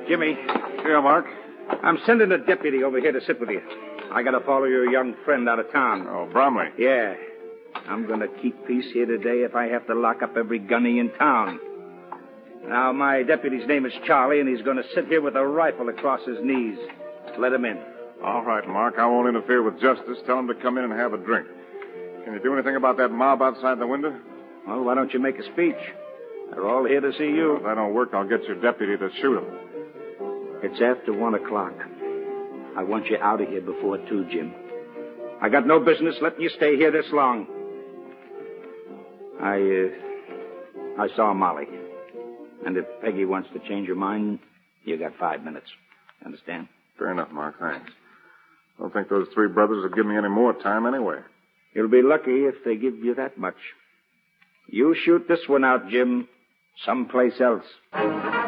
Jimmy. Yeah, Mark. I'm sending a deputy over here to sit with you. I got to follow your young friend out of town. Oh, Bromley. Yeah. I'm going to keep peace here today if I have to lock up every gunny in town. Now, my deputy's name is Charlie, and he's going to sit here with a rifle across his knees. Let him in. All right, Mark. I won't interfere with justice. Tell him to come in and have a drink. Can you do anything about that mob outside the window? Well, why don't you make a speech? They're all here to see you. If that don't work, I'll get your deputy to shoot him. It's after 1 o'clock. I want you out of here before 2, Jim. I got no business letting you stay here this long. I saw Molly. And if Peggy wants to change her mind, you got 5 minutes. Understand? Fair enough, Mark. Thanks. I don't think those 3 brothers will give me any more time anyway. You'll be lucky if they give you that much. You shoot this one out, Jim, someplace else.